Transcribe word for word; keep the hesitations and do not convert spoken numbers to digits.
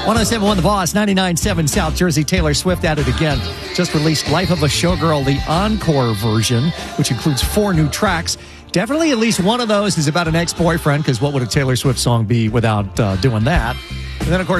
one oh seven point one The Boss, ninety-nine point seven South Jersey. Taylor Swift at it again. Just released Life of a Showgirl, the encore version, which includes four new tracks. Definitely at least one of those is about an ex-boyfriend, because what would a Taylor Swift song be without uh, doing that? And then, of course,